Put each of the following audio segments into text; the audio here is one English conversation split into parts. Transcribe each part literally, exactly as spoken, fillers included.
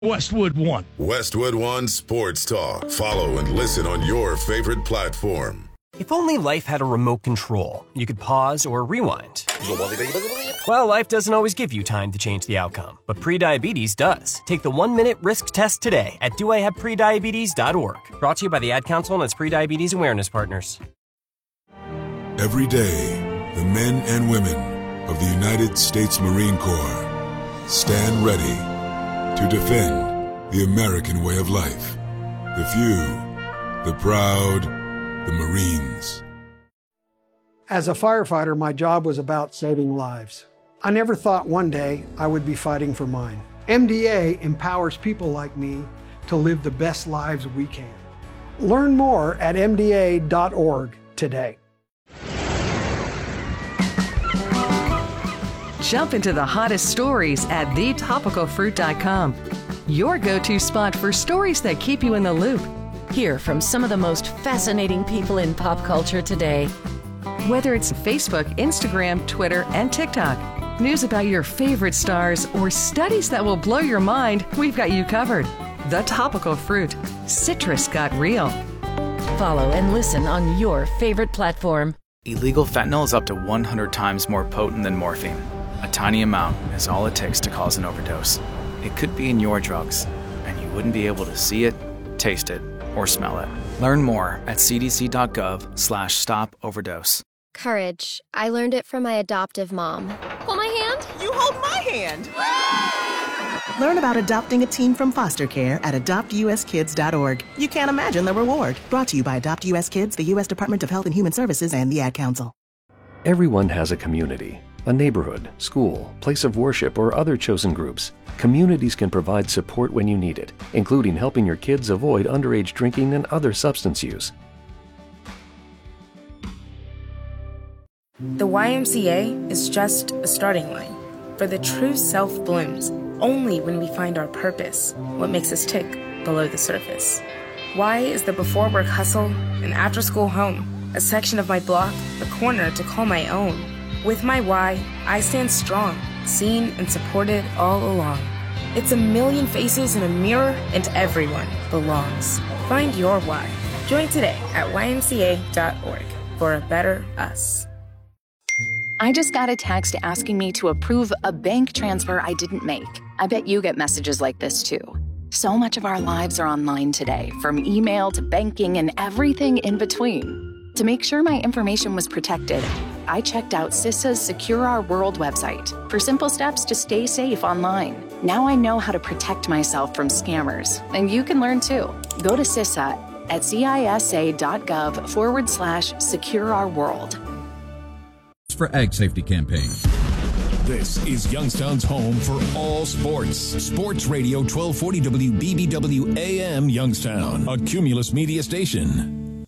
Westwood One. Westwood One Sports Talk. Follow and listen on your favorite platform. If only life had a remote control, you could pause or rewind. Well, life doesn't always give you time to change the outcome, but prediabetes does. Take the one-minute risk test today at do I have prediabetes dot org. Brought to you by the Ad Council and its Prediabetes Awareness Partners. Every day, the men and women of the United States Marine Corps stand ready to defend the American way of life. The few, the proud, the Marines. As a firefighter, my job was about saving lives. I never thought one day I would be fighting for mine. M D A empowers people like me to live the best lives we can. Learn more at M D A dot org today. Jump into the hottest stories at the topical fruit dot com. Your go-to spot for stories that keep you in the loop. Hear from some of the most fascinating people in pop culture today. Whether it's Facebook, Instagram, Twitter, and TikTok, news about your favorite stars, or studies that will blow your mind, we've got you covered. The Topical Fruit. Citrus got real. Follow and listen on your favorite platform. Illegal fentanyl is up to one hundred times more potent than morphine. A tiny amount is all it takes to cause an overdose. It could be in your drugs, and you wouldn't be able to see it, taste it, or smell it. Learn more at c d c dot gov slash stop overdose. Courage. I learned it from my adoptive mom. Hold my hand. You hold my hand. Learn about adopting a teen from foster care at adopt u s kids dot org. You can't imagine the reward. Brought to you by Adopt U S Kids, the U S Department of Health and Human Services, and the Ad Council. Everyone has a community, a neighborhood, school, place of worship, or other chosen groups. Communities can provide support when you need it, including helping your kids avoid underage drinking and other substance use. The Y M C A is just a starting line, for the true self blooms only when we find our purpose, what makes us tick below the surface. Y is the before work hustle, an after school home, a section of my block, a corner to call my own. With my Y, I stand strong, seen and supported all along. It's a million faces in a mirror, and everyone belongs. Find your why. Join today at y m c a dot org for a better us. I just got a text asking me to approve a bank transfer I didn't make. I bet you get messages like this too. So much of our lives are online today, from email to banking and everything in between. To make sure my information was protected, I checked out CISA's Secure Our World website for simple steps to stay safe online. Now I know how to protect myself from scammers, and you can learn too. Go to CISA at cisa.gov forward slash secure our world. For Ag Safety Campaign. This is Youngstown's home for all sports. Sports Radio twelve forty W B B W A M Youngstown, a Cumulus media station.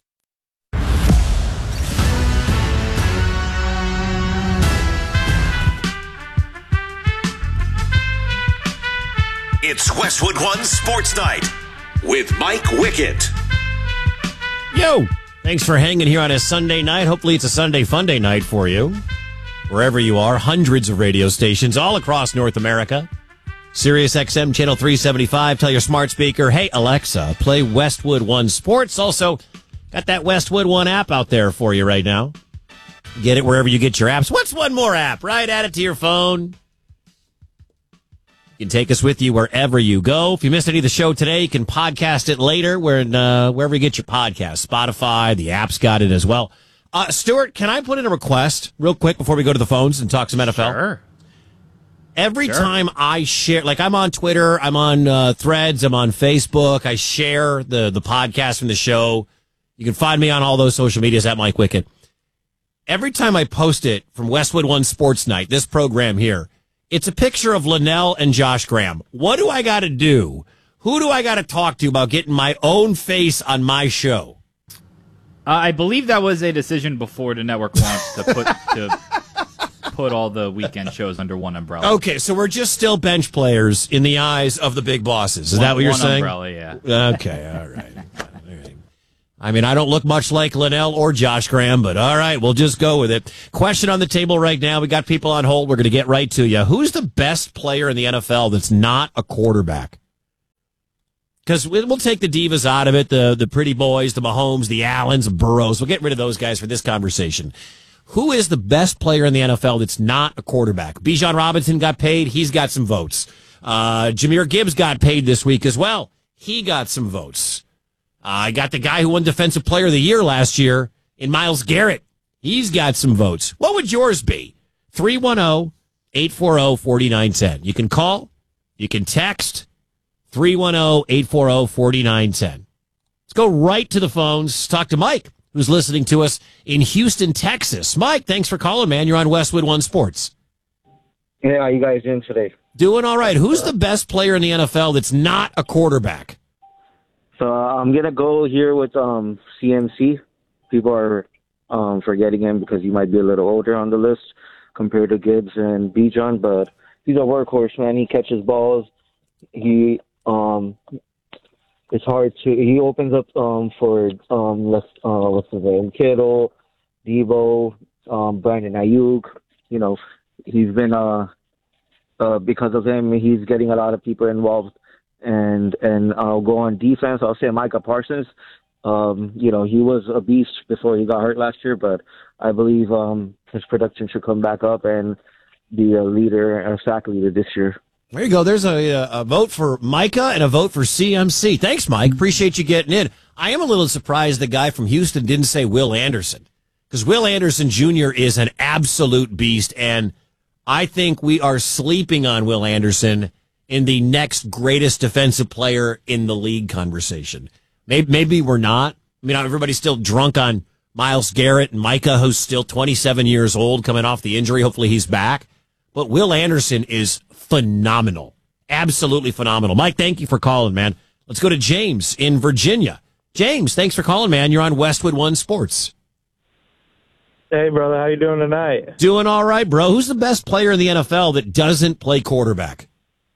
It's Westwood One Sports Night with Mike Wickett. Yo! Thanks for hanging here on a Sunday night. Hopefully it's a Sunday fun day night for you. Wherever you are, hundreds of radio stations all across North America. Sirius X M Channel three seventy-five. Tell your smart speaker, hey, Alexa, play Westwood One Sports. Also, got that Westwood One app out there for you right now. Get it wherever you get your apps. What's one more app? Right? Add it to your phone. You can take us with you wherever you go. If you missed any of the show today, you can podcast it later where, uh, wherever you get your podcast. Spotify, the app's got it as well. Uh, Stuart, can I put in a request real quick before we go to the phones and talk some N F L? Sure. Every sure. time I share, like I'm on Twitter, I'm on uh, Threads, I'm on Facebook, I share the, the podcast from the show. You can find me on all those social medias at Mike Wickett. Every time I post it from Westwood One Sports Night, this program here, it's a picture of Linnell and Josh Graham. What do I got to do? Who do I got to talk to about getting my own face on my show? Uh, I believe that was a decision before the network launched to put to put all the weekend shows under one umbrella. Okay, so we're just still bench players in the eyes of the big bosses. Is one, that what you're one saying? Umbrella, yeah. Okay, all right. all right. I mean, I don't look much like Linnell or Josh Graham, but all right, we'll just go with it. Question on the table right now. We got people on hold. We're going to get right to you. Who's the best player in the N F L that's not a quarterback? Because we'll take the divas out of it, the the pretty boys, the Mahomes, the Allens, Burrows. We'll get rid of those guys for this conversation. Who is the best player in the N F L that's not a quarterback? Bijan Robinson got paid. He's got some votes. Uh, Jahmyr Gibbs got paid this week as well. He got some votes. Uh, I got the guy who won Defensive Player of the Year last year in Myles Garrett. He's got some votes. What would yours be? three one zero, eight four zero, four nine one zero. You can call. You can text. three one zero, eight four zero, four nine one zero. Let's go right to the phones. Talk to Mike, who's listening to us in Houston, Texas. Mike, thanks for calling, man. You're on Westwood One Sports. Yeah, how you guys doing today? Doing all right. Who's the best player in the N F L that's not a quarterback? So uh, I'm going to go here with um, C M C. People are um, forgetting him because he might be a little older on the list compared to Gibbs and Bijan, but he's a workhorse, man. He catches balls. He um, it's hard to. He opens up um for um let's uh what's his name Kittle, Debo, um Brandon Ayuk. You know, he's been uh uh because of him he's getting a lot of people involved. And and I'll go on defense. I'll say Micah Parsons. Um, you know, he was a beast before he got hurt last year, but I believe um his production should come back up and be a leader, a sack leader this year. There you go. There's a, a vote for Micah and a vote for C M C. Thanks, Mike. Appreciate you getting in. I am a little surprised the guy from Houston didn't say Will Anderson, because Will Anderson Junior is an absolute beast, and I think we are sleeping on Will Anderson in the next greatest defensive player in the league conversation. Maybe, maybe we're not. I mean, everybody's still drunk on Myles Garrett and Micah, who's still twenty-seven years old, coming off the injury. Hopefully he's back. But Will Anderson is phenomenal. Absolutely phenomenal. Mike, thank you for calling, man. Let's go to James in Virginia. James, thanks for calling, man. You're on Westwood One Sports. Hey, brother. How you doing tonight? Doing all right, bro. Who's the best player in the N F L that doesn't play quarterback?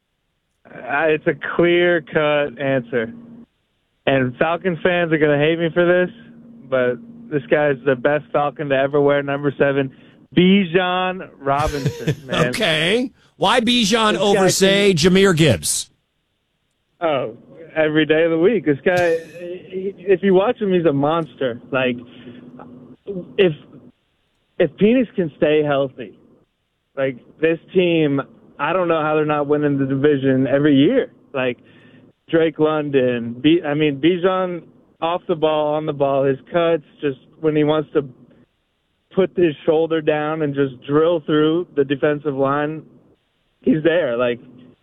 Uh, it's a clear-cut answer. And Falcon fans are going to hate me for this, but this guy's the best Falcon to ever wear number seven. Bijan Robinson, man. Okay. Why Bijan This over, guy say, Jahmyr Gibbs? Oh, every day of the week. This guy, he- if you watch him, he's a monster. Like, if if Penis can stay healthy, like, this team, I don't know how they're not winning the division every year. Like, Drake London, B, I mean, Bijan off the ball, on the ball, his cuts, just when he wants to put his shoulder down and just drill through the defensive line, he's there. Like,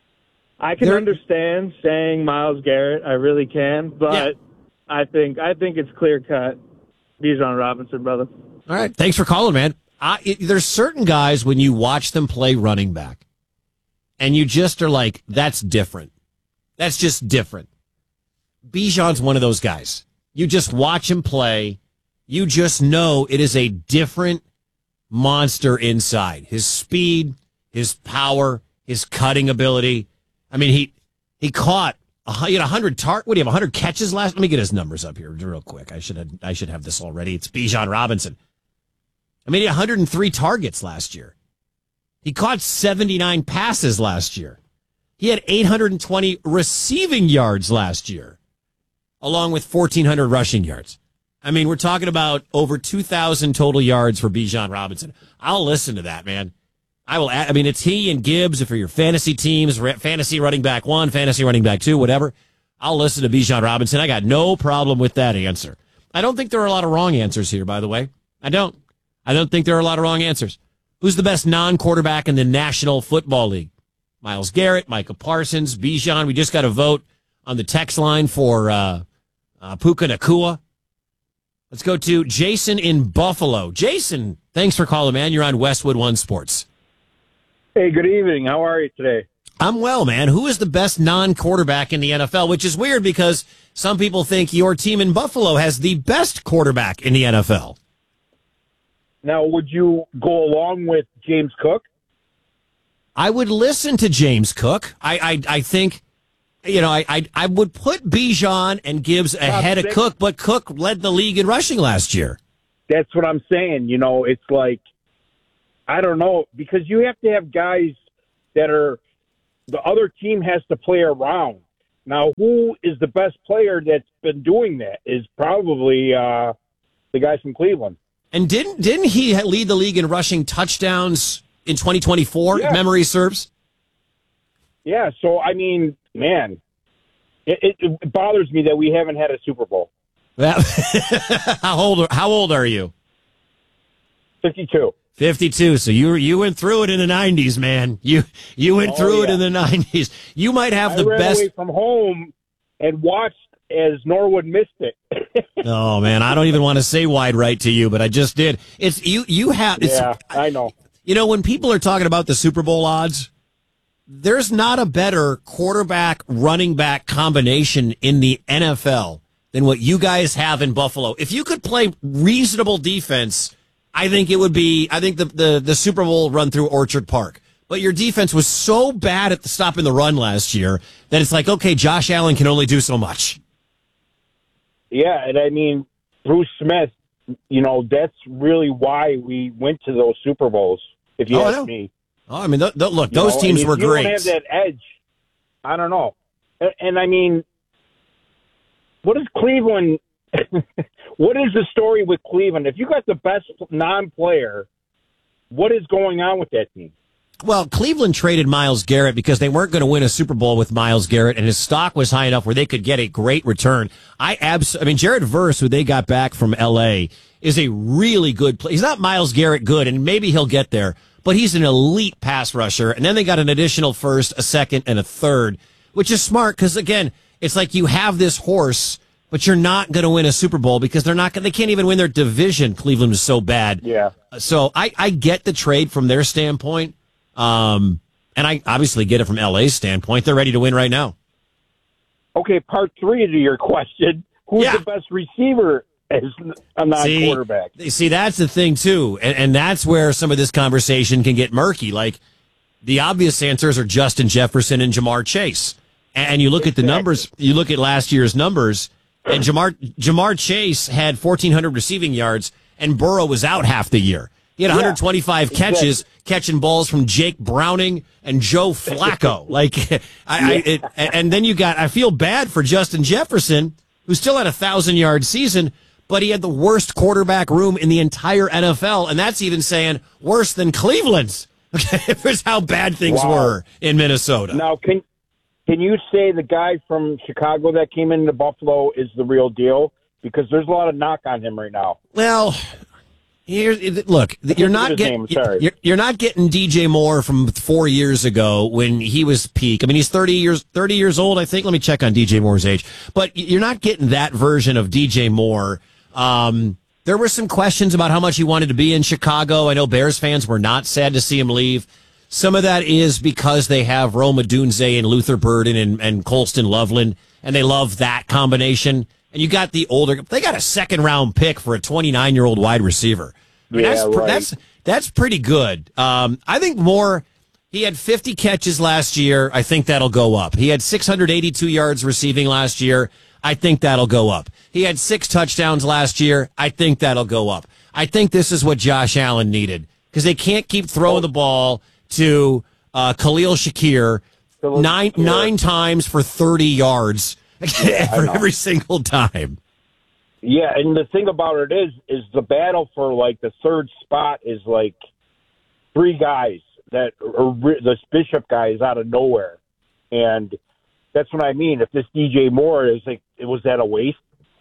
I can There- understand saying Myles Garrett, I really can, but Yeah. I think I think it's clear cut. Bijan Robinson, brother. All right. Thanks for calling, man. I, it, there's certain guys when you watch them play running back, and you just are like, that's different. That's just different. Bijan's one of those guys. You just watch him play. You just know it is a different monster inside. His speed, his power, his cutting ability. I mean, he he caught a, hu- he had one hundred tar- what do you have, one hundred catches last? Let me get his numbers up here real quick. I should have, I should have this already. It's Bijan Robinson. I mean, he had one hundred three targets last year. He caught seventy-nine passes last year. He had eight hundred twenty receiving yards last year, along with fourteen hundred rushing yards. I mean, we're talking about over two thousand total yards for Bijan Robinson. I'll listen to that, man. I will. Add, I mean, it's he and Gibbs for your fantasy teams, ra- fantasy running back one, fantasy running back two, whatever. I'll listen to Bijan Robinson. I got no problem with that answer. I don't think there are a lot of wrong answers here, by the way. I don't. I don't think there are a lot of wrong answers. Who's the best non-quarterback in the National Football League? Myles Garrett, Micah Parsons, Bijan. We just got a vote on the text line for uh, uh, Puka Nacua. Let's go to Jason in Buffalo. Jason, thanks for calling, man. You're on Westwood One Sports. Hey, good evening. How are you today? I'm well, man. Who is the best non-quarterback in the N F L? Which is weird because some people think your team in Buffalo has the best quarterback in the N F L. Now, would you go along with James Cook? I would listen to James Cook. I I, I think, you know, I, I I would put Bijan and Gibbs ahead of Cook, but Cook led the league in rushing last year. That's what I'm saying. You know, it's like, I don't know, because you have to have guys that are, the other team has to play around. Now, who is the best player that's been doing that is probably uh, the guy from Cleveland. And didn't didn't he lead the league in rushing touchdowns in twenty twenty-four, yeah. if memory serves? Yeah, so, I mean, man, it, it, it bothers me that we haven't had a Super Bowl. Well, how old How old are you? fifty-two. fifty-two. So you you went through it in the nineties, man. You you went oh, through yeah. it in the nineties. You might have I the ran best. Away from home and watched as Norwood missed it. Oh man, I don't even want to say wide right to you, but I just did. It's you. You have. It's, yeah, I know. You know, when people are talking about the Super Bowl odds, there's not a better quarterback running back combination in the N F L than what you guys have in Buffalo. If you could play reasonable defense, I think it would be, I think the, the, the Super Bowl run through Orchard Park. But your defense was so bad at the stopping the run last year that it's like, okay, Josh Allen can only do so much. Yeah, and I mean, Bruce Smith, you know, that's really why we went to those Super Bowls, if you oh, ask me. Oh, I mean, th- th- look, you those know, teams and were if you great. don't have that edge, I don't know. And, and I mean, what is Cleveland... What is the story with Cleveland? If you got the best non-player, what is going on with that team? Well, Cleveland traded Myles Garrett because they weren't going to win a Super Bowl with Myles Garrett, and his stock was high enough where they could get a great return. I abs- I mean, Jared Verse, who they got back from L A, is a really good player. He's not Myles Garrett good, and maybe he'll get there, but he's an elite pass rusher. And then they got an additional first, a second, and a third, which is smart because, again, it's like you have this horse, but you're not going to win a Super Bowl because they're not. They can't even win their division. Cleveland is so bad. Yeah. So I, I get the trade from their standpoint, um, and I obviously get it from L A's standpoint. They're ready to win right now. Okay, part three to your question: who's yeah. the best receiver as a non-quarterback? See, see, that's the thing too, and, and that's where some of this conversation can get murky. Like the obvious answers are Justin Jefferson and Jamar Chase, and you look exactly. at the numbers. You look at last year's numbers. And Jamar Jamar Chase had fourteen hundred receiving yards, and Burrow was out half the year. He had one hundred twenty-five yeah, catches, exactly. catching balls from Jake Browning and Joe Flacco. like, I, I it, and then you got. I feel bad for Justin Jefferson, who still had a thousand yard season, but he had the worst quarterback room in the entire N F L, and that's even saying worse than Cleveland's. Okay, here's how bad things wow. were in Minnesota. Now, can. Can you say the guy from Chicago that came into Buffalo is the real deal? Because there's a lot of knock on him right now. Well, here's look. You're not getting you're, you're not getting D J Moore from four years ago when he was peak. I mean, he's thirty years thirty years old, I think. Let me check on D J Moore's age. But you're not getting that version of D J Moore. Um, there were some questions about how much he wanted to be in Chicago. I know Bears fans were not sad to see him leave. Some of that is because they have Rome Odunze and Luther Burden and, and Colston Loveland, and they love that combination. And you got the older, they got a second round pick for a twenty-nine year old wide receiver. I mean, yeah, that's, right. that's, that's pretty good. Um, I think Moore, he had fifty catches last year. I think that'll go up. He had six hundred eighty-two yards receiving last year. I think that'll go up. He had six touchdowns last year. I think that'll go up. I think this is what Josh Allen needed because they can't keep throwing the ball to uh, Khalil Shakir Khalil nine Shakir. nine times for thirty yards yeah, every, every single time. Yeah, and the thing about it is, is the battle for like the third spot is like three guys that are this Bishop guy is out of nowhere, and that's what I mean. If this D J Moore is like, was that a waste?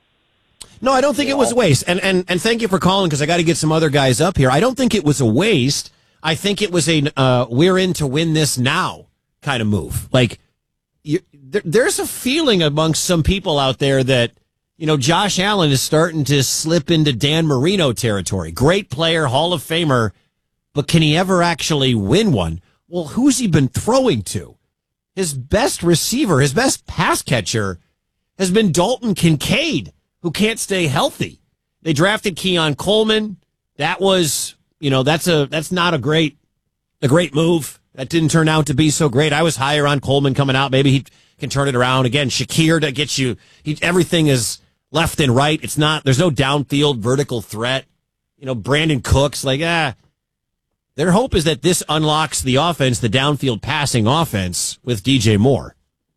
No, I don't think you it know? was a waste. And and and thank you for calling because I got to get some other guys up here. I don't think it was a waste. I think it was a uh, we're in to win this now kind of move. Like, you, there, there's a feeling amongst some people out there that, you know, Josh Allen is starting to slip into Dan Marino territory. Great player, Hall of Famer, but can he ever actually win one? Well, who's he been throwing to? His best receiver, his best pass catcher has been Dalton Kincaid, who can't stay healthy. They drafted Keon Coleman. That was... You know, that's a that's not a great a great move. That didn't turn out to be so great. I was higher on Coleman coming out. Maybe he can turn it around again. Shakir to get you. He, everything is left and right. It's not. There's no downfield vertical threat. You know, Brandon Cooks like ah. Their hope is that this unlocks the offense, the downfield passing offense with D J Moore.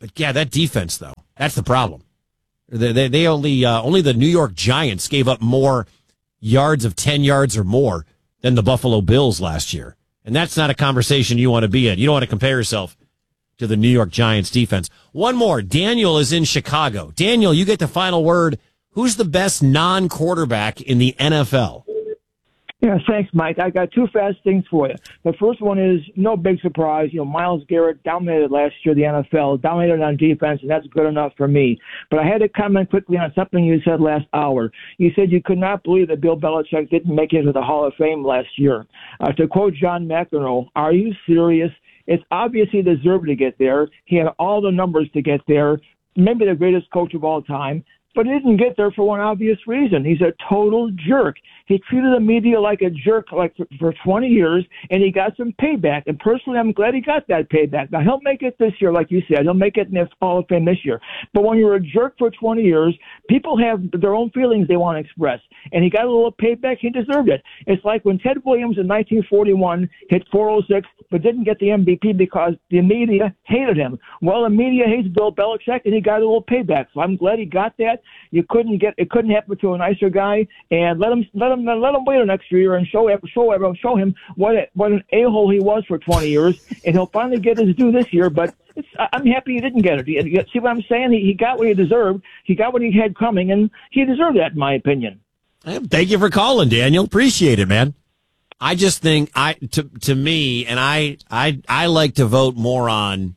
But yeah, that defense though, that's the problem. They they, they only uh, only the New York Giants gave up more yards of ten yards or more than the Buffalo Bills last year. And that's not a conversation you want to be in. You don't want to compare yourself to the New York Giants defense. One more. Daniel is in Chicago. Daniel, you get the final word. Who's the best non-quarterback in the N F L? Yeah, thanks, Mike. I got two fast things for you. The first one is no big surprise. You know, Myles Garrett dominated last year the N F L, dominated on defense, and that's good enough for me. But I had to comment quickly on something you said last hour. You said you could not believe that Bill Belichick didn't make it to the Hall of Fame last year. Uh, to quote John McEnroe, are you serious? It's obvious he deserved to get there. He had all the numbers to get there, maybe the greatest coach of all time. But he didn't get there for one obvious reason. He's a total jerk. He treated the media like a jerk like for, for twenty years, and he got some payback. And personally, I'm glad he got that payback. Now, he'll make it this year, like you said. He'll make it in the Hall of Fame this year. But when you're a jerk for twenty years, people have their own feelings they want to express. And he got a little payback. He deserved it. It's like when Ted Williams in nineteen forty-one hit four oh six but didn't get the M V P because the media hated him. Well, the media hates Bill Belichick, and he got a little payback. So I'm glad he got that. You couldn't get it. Couldn't happen to a nicer guy. And let him let him let him wait an extra year and show show everyone show him what a, what an a-hole he was for twenty years, and he'll finally get his due this year. But it's, I'm happy he didn't get it. You see what I'm saying? He, he got what he deserved. He got what he had coming, and he deserved that, in my opinion. Thank you for calling, Daniel. Appreciate it, man. I just think I to to me, and I I I like to vote more on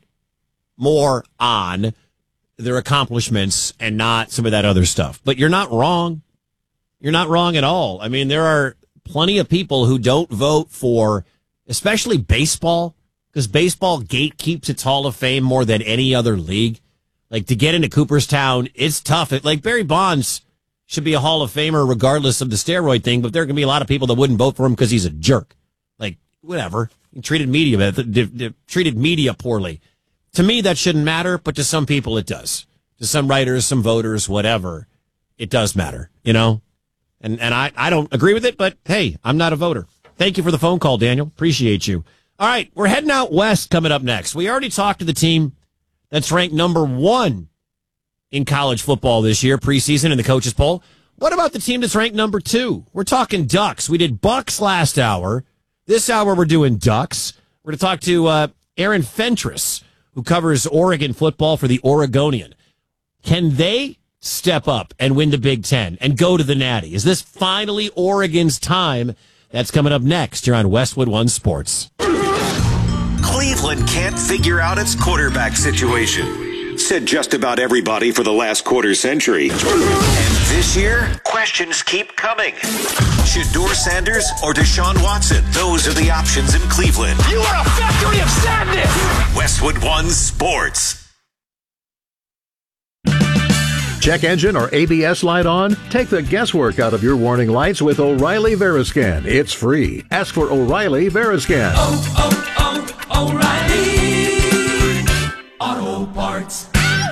more on their accomplishments and not some of that other stuff. But you're not wrong. You're not wrong at all. I mean, there are plenty of people who don't vote for, especially baseball, because baseball gatekeeps its Hall of Fame more than any other league. Like, to get into Cooperstown, it's tough. It, like, Barry Bonds should be a Hall of Famer regardless of the steroid thing, but there are going to be a lot of people that wouldn't vote for him because he's a jerk. Like, whatever. He treated media, treated media poorly. To me, that shouldn't matter, but to some people it does. To some writers, some voters, whatever, it does matter, you know? And and I, I don't agree with it, but hey, I'm not a voter. Thank you for the phone call, Daniel. Appreciate you. All right, we're heading out west coming up next. We already talked to the team that's ranked number one in college football this year, preseason in the coaches poll. What about the team that's ranked number two? We're talking Ducks. We did Bucks last hour. This hour we're doing Ducks. We're going to talk to uh, Aaron Fentress, who covers Oregon football for the Oregonian. Can they step up and win the Big Ten and go to the Natty? Is this finally Oregon's time? That's coming up next here on Westwood One Sports. Cleveland can't figure out its quarterback situation, said just about everybody for the last quarter century. And this year, questions keep coming. Shedeur Sanders or Deshaun Watson? Those are the options in Cleveland. You are a factory of sadness! Westwood One Sports. Check engine or A B S light on? Take the guesswork out of your warning lights with O'Reilly Veriscan. It's free. Ask for O'Reilly Veriscan. Oh, oh, oh, O'Reilly Auto Parts.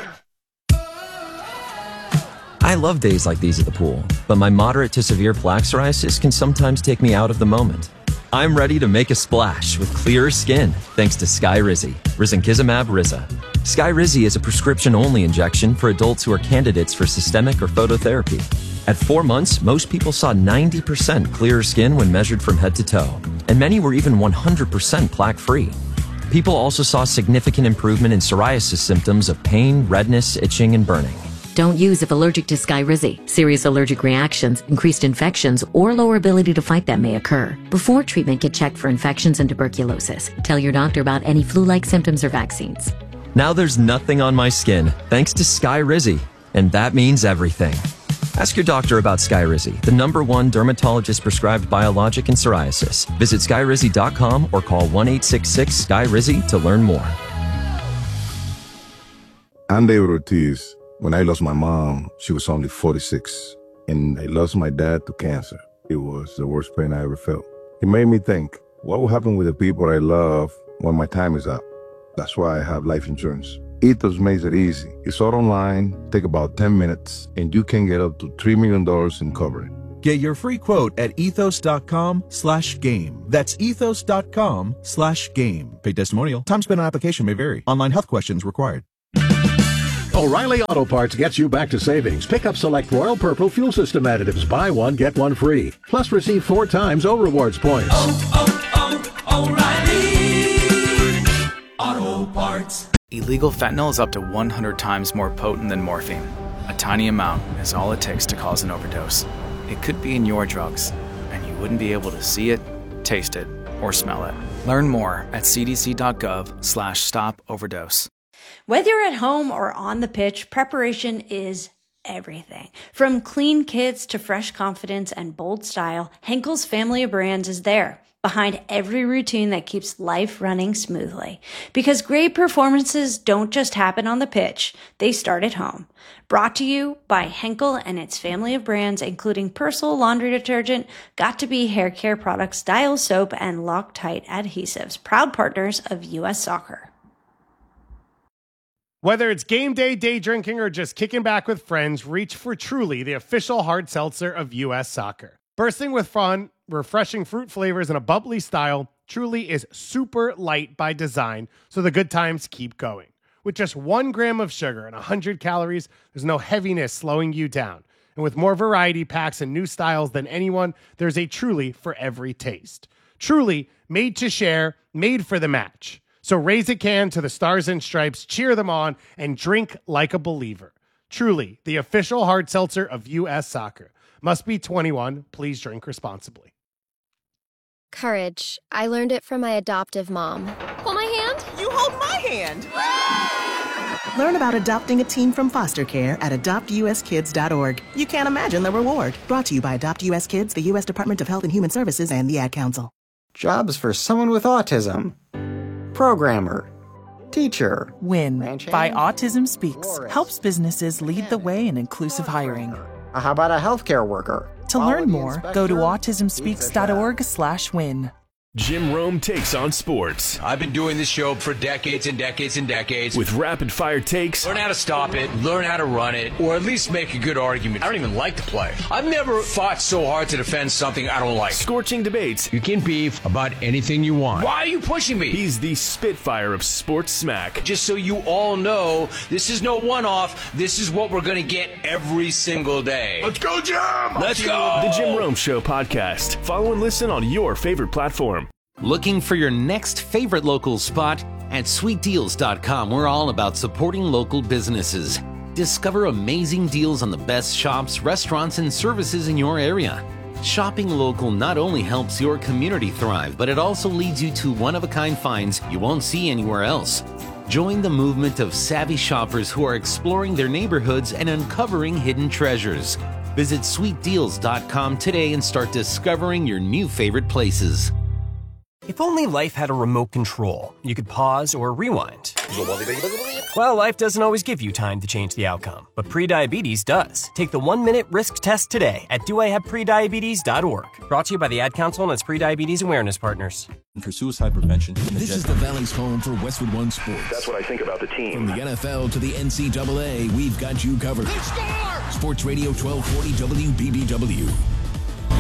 I love days like these at the pool, but my moderate to severe plaque psoriasis can sometimes take me out of the moment. I'm ready to make a splash with clearer skin thanks to Skyrizi, Risankizumab Riza. Skyrizi is a prescription-only injection for adults who are candidates for systemic or phototherapy. At four months, most people saw ninety percent clearer skin when measured from head to toe, and many were even one hundred percent plaque-free. People also saw significant improvement in psoriasis symptoms of pain, redness, itching, and burning. Don't use if allergic to Skyrizi. Serious allergic reactions, increased infections, or lower ability to fight them may occur. Before treatment, get checked for infections and tuberculosis. Tell your doctor about any flu-like symptoms or vaccines. Now there's nothing on my skin thanks to Skyrizi, and that means everything. Ask your doctor about Skyrizi, the number one dermatologist-prescribed biologic in psoriasis. Visit Skyrizi dot com or call one eight six six Skyrizi to learn more. I'm David Ortiz. When I lost my mom, she was only forty-six, and I lost my dad to cancer. It was the worst pain I ever felt. It made me think, what will happen with the people I love when my time is up? That's why I have life insurance. Ethos makes it easy. It's all online, take about ten minutes, and you can get up to three million dollars in coverage. Get your free quote at ethos.com slash game. That's ethos.com slash game. Paid testimonial. Time spent on application may vary. Online health questions required. O'Reilly Auto Parts gets you back to savings. Pick up select Royal Purple fuel system additives. Buy one, get one free. Plus receive four times O Rewards points. Oh, oh, oh, O'Reilly Auto Parts. Illegal fentanyl is up to one hundred times more potent than morphine. A tiny amount is all it takes to cause an overdose. It could be in your drugs, and you wouldn't be able to see it, taste it, or smell it. Learn more at cdc.gov slash stop overdose. Whether you're at home or on the pitch, preparation is everything. From clean kits to fresh confidence and bold style, Henkel's family of brands is there, behind every routine that keeps life running smoothly. Because great performances don't just happen on the pitch, they start at home. Brought to you by Henkel and its family of brands, including Persil laundry detergent, Got2b hair care products, Dial soap, and Loctite adhesives, proud partners of U S Soccer. Whether it's game day, day drinking, or just kicking back with friends, reach for Truly, the official hard seltzer of U S Soccer. Bursting with fun, refreshing fruit flavors, and a bubbly style, Truly is super light by design, so the good times keep going. With just one gram of sugar and one hundred calories, there's no heaviness slowing you down. And with more variety packs and new styles than anyone, there's a Truly for every taste. Truly, made to share, made for the match. So raise a can to the Stars and Stripes, cheer them on, and drink like a believer. Truly, the official hard seltzer of U S Soccer. Must be twenty-one. Please drink responsibly. Courage. I learned it from my adoptive mom. Hold my hand. You hold my hand. Learn about adopting a teen from foster care at adopt u s kids dot org. You can't imagine the reward. Brought to you by Adopt U S Kids, the U S Department of Health and Human Services, and the Ad Council. Jobs for someone with autism. Programmer. Teacher. WIN by Autism Speaks helps businesses lead the way in inclusive hiring. How about a healthcare worker? To learn more, go to autism speaks dot org slash win. Jim Rome takes on sports. I've been doing this show for decades and decades and decades. With rapid-fire takes. Learn how to stop it, learn how to run it, or at least make a good argument. I don't even like to play. I've never fought so hard to defend something I don't like. Scorching debates. You can beef about anything you want. Why are you pushing me? He's the Spitfire of sports smack. Just so you all know, this is no one-off. This is what we're going to get every single day. Let's go, Jim! Let's go! The Jim Rome Show podcast. Follow and listen on your favorite platform. Looking for your next favorite local spot? At sweet deals dot com, we're all about supporting local businesses. Discover amazing deals on the best shops, restaurants, and services in your area. Shopping local not only helps your community thrive, but it also leads you to one-of-a-kind finds you won't see anywhere else. Join the movement of savvy shoppers who are exploring their neighborhoods and uncovering hidden treasures. Visit sweet deals dot com today and start discovering your new favorite places. If only life had a remote control, you could pause or rewind. Well, life doesn't always give you time to change the outcome, but prediabetes does. Take the one-minute risk test today at do I have prediabetes dot org. Brought to you by the Ad Council and its prediabetes awareness partners. For suicide prevention. This is the Valley's home for Westwood One Sports. That's what I think about the team. From the N F L to the N C double A, we've got you covered. Sports Radio twelve forty W B B W.